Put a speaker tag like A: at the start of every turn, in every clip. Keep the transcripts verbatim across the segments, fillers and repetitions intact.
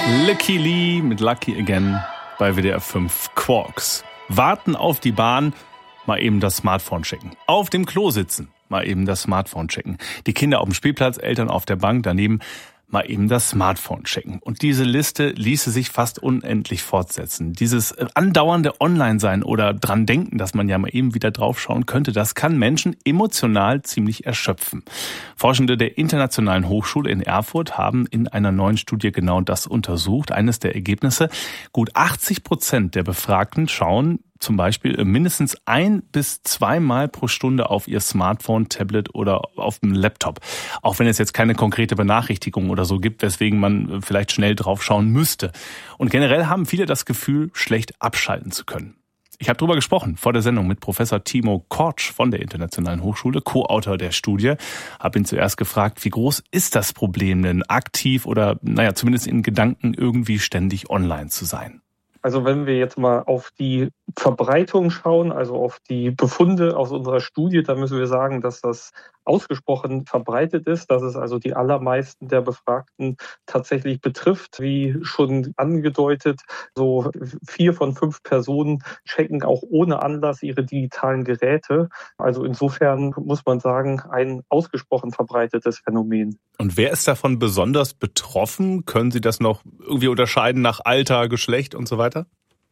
A: Lucky Lee mit Lucky Again bei W D R fünf. Quarks. Warten auf die Bahn, mal eben das Smartphone checken. Auf dem Klo sitzen, mal eben das Smartphone checken. Die Kinder auf dem Spielplatz, Eltern auf der Bank, daneben mal eben das Smartphone checken. Und diese Liste ließe sich fast unendlich fortsetzen. Dieses andauernde Online-Sein oder dran denken, dass man ja mal eben wieder draufschauen könnte, das kann Menschen emotional ziemlich erschöpfen. Forschende der Internationalen Hochschule in Erfurt haben in einer neuen Studie genau das untersucht. Eines der Ergebnisse: Gut achtzig Prozent der Befragten schauen zum Beispiel mindestens ein bis zweimal pro Stunde auf ihr Smartphone, Tablet oder auf dem Laptop. Auch wenn es jetzt keine konkrete Benachrichtigung oder so gibt, weswegen man vielleicht schnell drauf schauen müsste. Und generell haben viele das Gefühl, schlecht abschalten zu können. Ich habe darüber gesprochen vor der Sendung mit Professor Timo Kortsch von der Internationalen Hochschule, Co-Autor der Studie. Habe ihn zuerst gefragt, wie groß ist das Problem denn, aktiv oder naja zumindest in Gedanken irgendwie ständig online zu sein?
B: Also wenn wir jetzt mal auf die Verbreitung schauen, also auf die Befunde aus unserer Studie, dann müssen wir sagen, dass das ausgesprochen verbreitet ist, dass es also die allermeisten der Befragten tatsächlich betrifft. Wie schon angedeutet, so vier von fünf Personen checken auch ohne Anlass ihre digitalen Geräte. Also insofern muss man sagen, ein ausgesprochen verbreitetes Phänomen.
A: Und wer ist davon besonders betroffen? Können Sie das noch irgendwie unterscheiden nach Alter, Geschlecht und so weiter?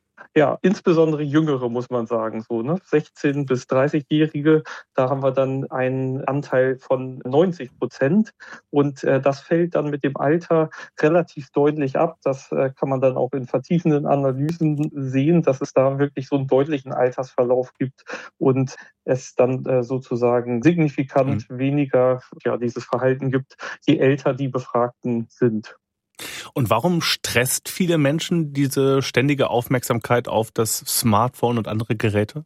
B: Ja, insbesondere Jüngere, muss man sagen, so, ne? sechzehn- bis dreißig-Jährige, da haben wir dann einen Anteil von neunzig Prozent. Und äh, das fällt dann mit dem Alter relativ deutlich ab. Das äh, kann man dann auch in vertiefenden Analysen sehen, dass es da wirklich so einen deutlichen Altersverlauf gibt und es dann äh, sozusagen signifikant mhm. weniger ja, dieses Verhalten gibt, je älter die Befragten sind.
A: Und warum stresst viele Menschen diese ständige Aufmerksamkeit auf das Smartphone und andere Geräte?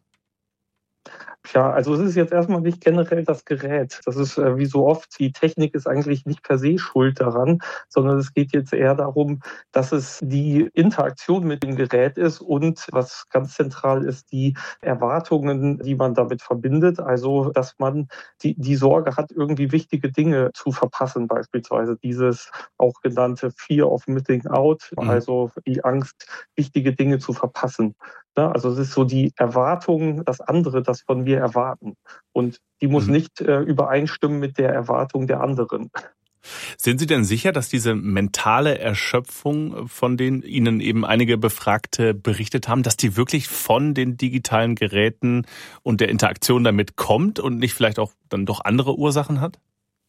B: Ja, also es ist jetzt erstmal nicht generell das Gerät. Das ist äh, wie so oft, die Technik ist eigentlich nicht per se schuld daran, sondern es geht jetzt eher darum, dass es die Interaktion mit dem Gerät ist und was ganz zentral ist, die Erwartungen, die man damit verbindet. Also, dass man die, die Sorge hat, irgendwie wichtige Dinge zu verpassen, beispielsweise dieses auch genannte Fear of Missing Out, mhm. also die Angst, wichtige Dinge zu verpassen. Ja, also es ist so die Erwartung, dass andere das von mir erwarten. Und die muss mhm. nicht äh, übereinstimmen mit der Erwartung der anderen.
A: Sind Sie denn sicher, dass diese mentale Erschöpfung, von denen Ihnen eben einige Befragte berichtet haben, dass die wirklich von den digitalen Geräten und der Interaktion damit kommt und nicht vielleicht auch dann doch andere Ursachen hat?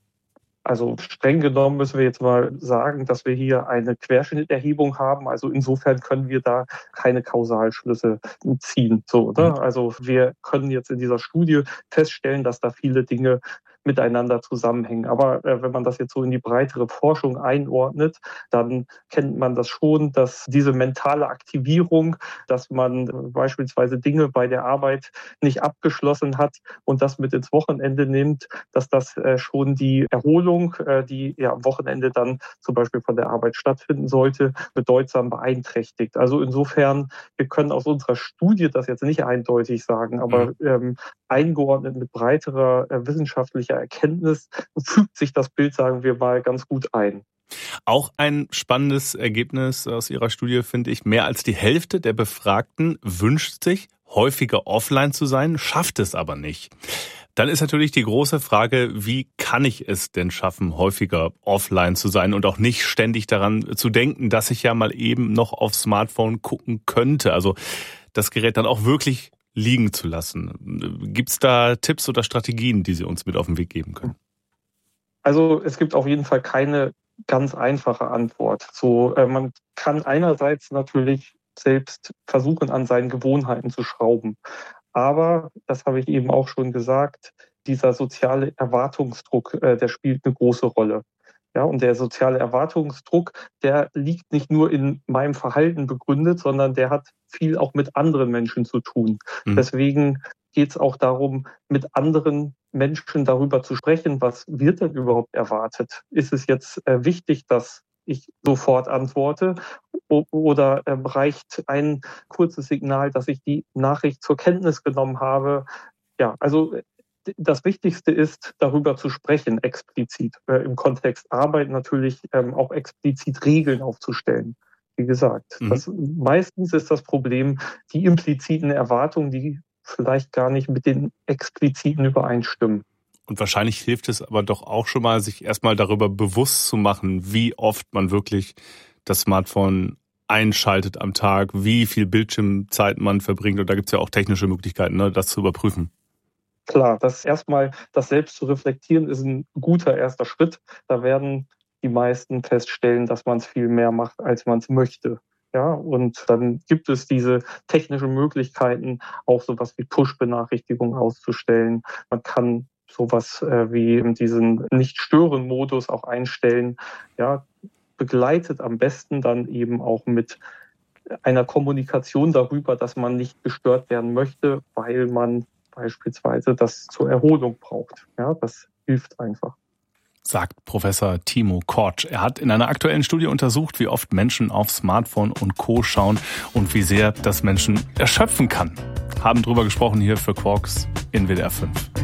B: Also streng genommen müssen wir jetzt mal sagen, dass wir hier eine Querschnitterhebung haben. Also insofern können wir da keine Kausalschlüsse ziehen. So, oder? Also wir können jetzt in dieser Studie feststellen, dass da viele Dinge miteinander zusammenhängen. Aber äh, wenn man das jetzt so in die breitere Forschung einordnet, dann kennt man das schon, dass diese mentale Aktivierung, dass man äh, beispielsweise Dinge bei der Arbeit nicht abgeschlossen hat und das mit ins Wochenende nimmt, dass das äh, schon die Erholung, äh, die ja am Wochenende dann zum Beispiel von der Arbeit stattfinden sollte, bedeutsam beeinträchtigt. Also insofern, wir können aus unserer Studie das jetzt nicht eindeutig sagen, aber ähm, eingeordnet mit breiterer äh, wissenschaftlicher Erkenntnis fügt sich das Bild, sagen wir mal, ganz gut ein.
A: Auch ein spannendes Ergebnis aus Ihrer Studie finde ich. Mehr als die Hälfte der Befragten wünscht sich, häufiger offline zu sein, schafft es aber nicht. Dann ist natürlich die große Frage, wie kann ich es denn schaffen, häufiger offline zu sein und auch nicht ständig daran zu denken, dass ich ja mal eben noch aufs Smartphone gucken könnte. Also das Gerät dann auch wirklich liegen zu lassen. Gibt es da Tipps oder Strategien, die Sie uns mit auf den Weg geben können?
B: Also es gibt auf jeden Fall keine ganz einfache Antwort. So, äh, man kann einerseits natürlich selbst versuchen, an seinen Gewohnheiten zu schrauben. Aber, das habe ich eben auch schon gesagt, dieser soziale Erwartungsdruck, äh, der spielt eine große Rolle. Ja, und der soziale Erwartungsdruck, der liegt nicht nur in meinem Verhalten begründet, sondern der hat viel auch mit anderen Menschen zu tun. Mhm. Deswegen geht es auch darum, mit anderen Menschen darüber zu sprechen, was wird denn überhaupt erwartet? Ist es jetzt äh, wichtig, dass ich sofort antworte oder äh, reicht ein kurzes Signal, dass ich die Nachricht zur Kenntnis genommen habe? Ja, also das Wichtigste ist, darüber zu sprechen, explizit. Äh, im Kontext Arbeit natürlich ähm, auch explizit Regeln aufzustellen. wie gesagt. Mhm. Das, meistens ist das Problem die impliziten Erwartungen, die vielleicht gar nicht mit den expliziten übereinstimmen.
A: Und wahrscheinlich hilft es aber doch auch schon mal, sich erstmal darüber bewusst zu machen, wie oft man wirklich das Smartphone einschaltet am Tag, wie viel Bildschirmzeit man verbringt. Und da gibt es ja auch technische Möglichkeiten, ne, das zu überprüfen.
B: Klar, das erstmal, das selbst zu reflektieren, ist ein guter erster Schritt. Da werden die meisten feststellen, dass man es viel mehr macht, als man es möchte. Ja, und dann gibt es diese technischen Möglichkeiten, auch sowas wie Push-Benachrichtigungen auszustellen. Man kann sowas äh, wie diesen Nicht-Stören-Modus auch einstellen. Ja, begleitet am besten dann eben auch mit einer Kommunikation darüber, dass man nicht gestört werden möchte, weil man beispielsweise das zur Erholung braucht. Ja, das hilft einfach.
A: Sagt Professor Timo Kortsch. Er hat in einer aktuellen Studie untersucht, wie oft Menschen auf Smartphone und Co. schauen und wie sehr das Menschen erschöpfen kann. Haben drüber gesprochen hier für Quarks in W D R fünf.